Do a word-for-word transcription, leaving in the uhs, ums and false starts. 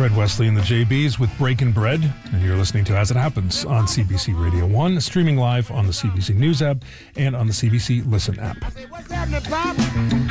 Fred Wesley and the J Bs with Breakin' Bread, and you're listening to As It Happens on C B C Radio one, streaming live on the C B C News app and on the C B C Listen app.